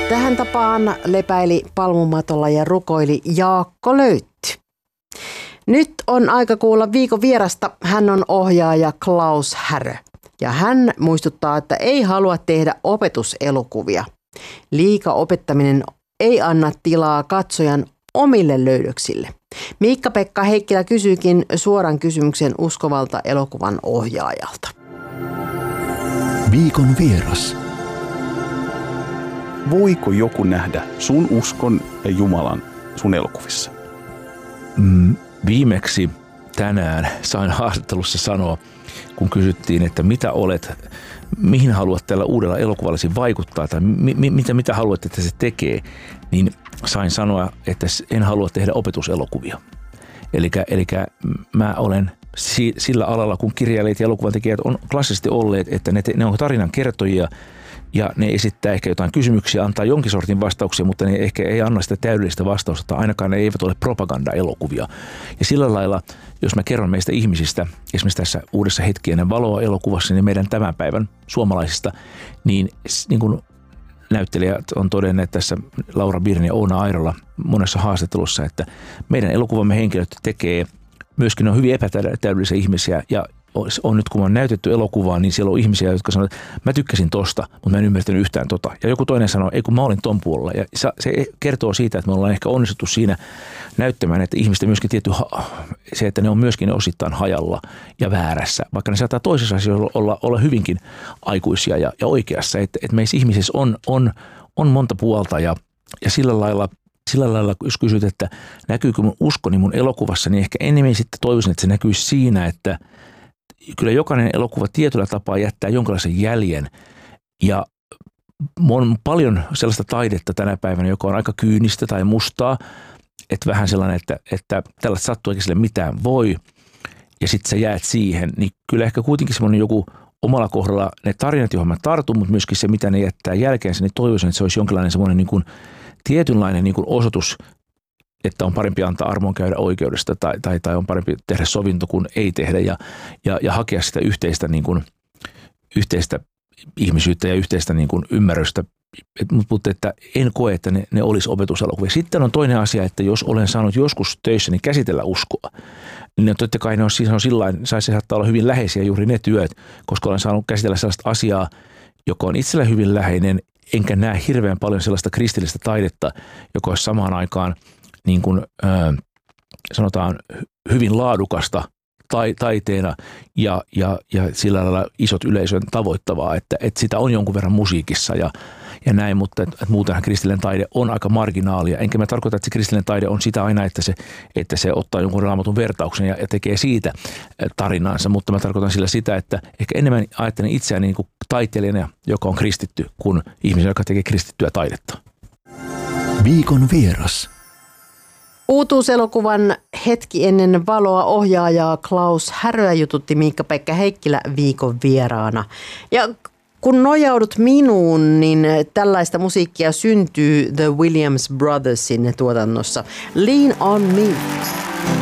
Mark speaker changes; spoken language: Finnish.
Speaker 1: Tähän tapaan lepäili palmumatolla ja rukoili Jaakko Löytti. Nyt on aika kuulla viikon vierasta. Hän on ohjaaja Klaus Härö. Ja hän muistuttaa, että ei halua tehdä opetuselokuvia. Liika opettaminen ei anna tilaa katsojan omille löydöksille. Miikka-Pekka Heikkilä kysyykin suoran kysymyksen uskovalta elokuvan ohjaajalta.
Speaker 2: Viikon vieras.
Speaker 3: Voiko joku nähdä sun uskon ja Jumalan sun elokuvissa?
Speaker 4: Viimeksi tänään sain haastattelussa sanoa, kun kysyttiin, että mihin haluat tällä uudella elokuvallasi vaikuttaa tai mitä haluat, että se tekee, niin sain sanoa, että en halua tehdä opetuselokuvia. Eli mä olen sillä alalla, kun kirjailijat ja elokuvantekijät on klassisesti olleet, että ne on tarinan kertojia ja ne esittää ehkä jotain kysymyksiä, antaa jonkin sortin vastauksia, mutta ne ehkä ei anna sitä täydellistä vastausta, tai ainakaan ne eivät ole propagandaelokuvia. Ja sillä lailla, jos mä kerron meistä ihmisistä, esimerkiksi tässä uudessa Hetki ennen valoa -elokuvassa, niin meidän tämän päivän suomalaisista, niin kuin näyttelijät on todenneet tässä Laura Birn ja Oona Airola monessa haastattelussa, että meidän elokuvamme henkilöt tekee myöskin on hyvin epätäydellisiä ihmisiä ja on nyt kun on näytetty elokuvaa, niin siellä on ihmisiä, jotka sanoo, että mä tykkäsin tosta, mutta mä en ymmärtänyt yhtään tota. Ja joku toinen sanoo, ei kun mä olin ton puolella. Ja se kertoo siitä, että me ollaan ehkä onnistuttu siinä näyttämään, että ihmisten myöskin se, että ne on myöskin osittain hajalla ja väärässä. Vaikka ne saattaa toisessa asioissa olla hyvinkin aikuisia ja oikeassa. Että meissä ihmisissä on monta puolta ja sillä lailla, jos kysyt, että näkyykö mun uskoni mun elokuvassa, niin ehkä enemmän sitten toivoisin, että se näkyisi siinä, että kyllä jokainen elokuva tietyllä tapaa jättää jonkinlaisen jäljen ja on paljon sellaista taidetta tänä päivänä, joka on aika kyynistä tai mustaa, että vähän sellainen, että tällaista sattuu eikä sille mitään voi ja sitten sä jäät siihen, niin kyllä ehkä kuitenkin semmoinen joku omalla kohdalla ne tarinat, johon mä tartun, mutta myöskin se, mitä ne jättää jälkeensä, niin toivoisin, että se olisi jonkinlainen semmoinen niin kuin tietynlainen niin kuin osoitus, että on parempi antaa armon käydä oikeudesta tai on parempi tehdä sovinto kuin ei tehdä ja hakea sitä yhteistä ihmisyyttä ja yhteistä niin kuin ymmärrystä, mutta että en koe, että ne olisi opetuselokuvia. Sitten on toinen asia, että jos olen saanut joskus töissäni käsitellä uskoa, niin totta kai se saattaa olla hyvin läheisiä juuri ne työt, koska olen saanut käsitellä sellaista asiaa, joka on itsellä hyvin läheinen, enkä näe hirveän paljon sellaista kristillistä taidetta, joka olisi samaan niin kuin sanotaan hyvin laadukasta taiteena ja sillä lailla isot yleisön tavoittavaa, että sitä on jonkun verran musiikissa ja näin, mutta muutenhan kristillinen taide on aika marginaalia. Enkä mä tarkoita, että se kristillinen taide on sitä aina, että se ottaa jonkun raamatun vertauksen ja tekee siitä tarinansa, mutta mä tarkoitan sillä sitä, että ehkä enemmän ajattelen itseäni niin kuin taiteilijana, joka on kristitty, kuin ihmisen, joka tekee kristittyä taidetta.
Speaker 2: Viikon vieras.
Speaker 1: Uutuuselokuvan Hetki ennen valoa -ohjaajaa Klaus Häröä jututti Miikka-Pekka Heikkilä viikon vieraana. Ja kun nojaudut minuun, niin tällaista musiikkia syntyy The Williams Brothersin tuotannossa. Lean on Me.